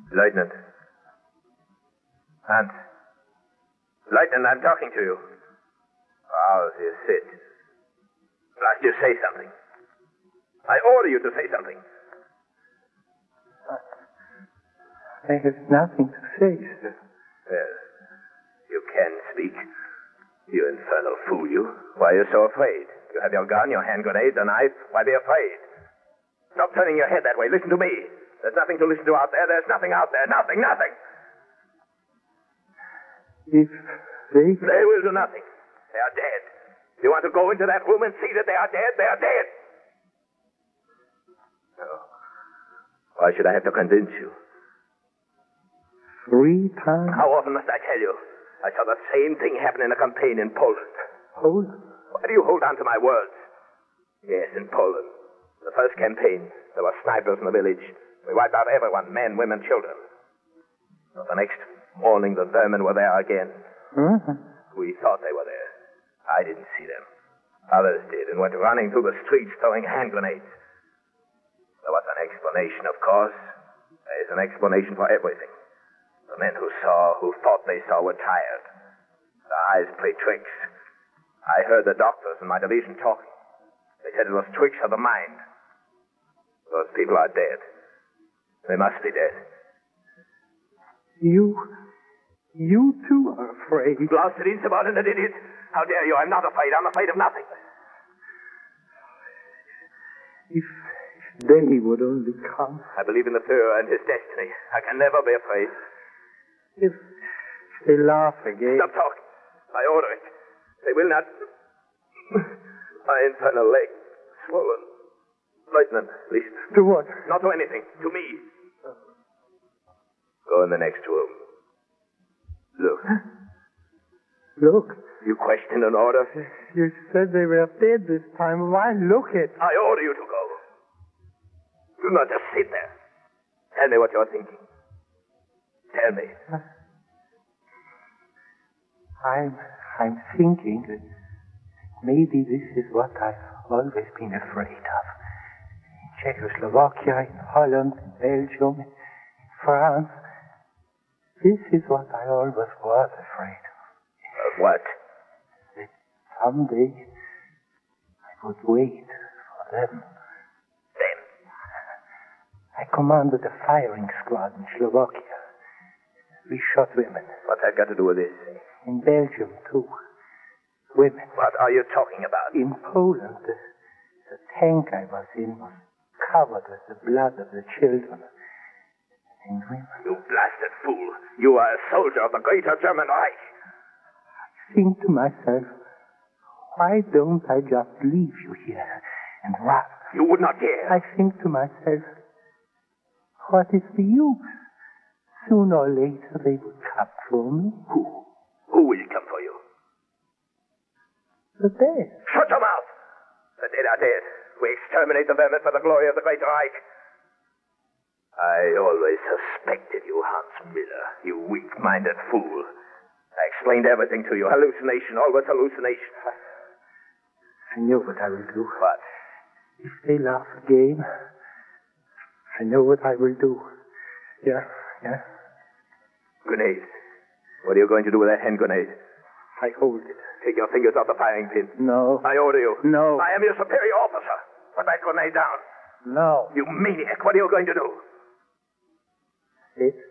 Lieutenant. Hans. Lieutenant, I'm talking to you. How's you sit? Must you say something? I order you to say something. I have nothing to say, sir. Well, you can speak. You infernal fool, you. Why are you so afraid? You have your gun, your hand grenade, the knife. Why be afraid? Stop turning your head that way. Listen to me. There's nothing to listen to out there. There's nothing out there. Nothing. If they... They will do nothing. They are dead. You want to go into that room and see that they are dead? They are dead. No. Why should I have to convince you? 3 times? How often must I tell you? I saw the same thing happen in a campaign in Poland. Poland? Why do you hold on to my words? Yes, in Poland. The first campaign, there were snipers in the village. We wiped out everyone, men, women, children. So the next morning, the vermin were there again. Uh-huh. We thought they were there. I didn't see them. Others did, and went running through the streets throwing hand grenades. There was an explanation, of course. There is an explanation for everything. The men who thought they saw, were tired. Their eyes played tricks. I heard the doctors in my division talking. They said it was tricks of the mind. Those people are dead. They must be dead. You too are afraid. Blasted insubordinate idiot. How dare you? I'm not afraid. I'm afraid of nothing. If they would only come. I believe in the Führer and his destiny. I can never be afraid. If they laugh again. Stop talking. I order it. They will not. My infernal leg. Swollen. Lieutenant, listen. To what? Not to anything. To me. Go in the next room. Look. Look. You question an order? You said they were dead this time. Why look at? I order you to go. Do not just sit there. Tell me what you're thinking. Tell me. I'm thinking that maybe this is what I've always been afraid of. In Czechoslovakia, in Holland, in Belgium, in France. This is what I always was afraid of. Of what? That someday I would wait for them. Them? I commanded a firing squad in Slovakia. We shot women. What's that got to do with this? In Belgium, too. Women. What are you talking about? In Poland, the tank I was in was covered with the blood of the children and women. You blasted fool. You are a soldier of the greater German Reich. I think to myself, why don't I just leave you here and run? You would not dare. I think to myself, what is the use? Sooner or later they would come for me. Who will come for you? The dead. Shut your mouth! The dead are dead. We exterminate the vermin for the glory of the great Reich. I always suspected you, Hans Miller, you weak-minded fool. I explained everything to you. Hallucination, always hallucination. I know what I will do. What? If they laugh again, I know what I will do. Yeah. Grenade. What are you going to do with that hand grenade? I hold it. Take your fingers off the firing pin. No. I order you. No. I am your superior officer. Put that grenade down. No. You maniac. What are you going to do? Sit.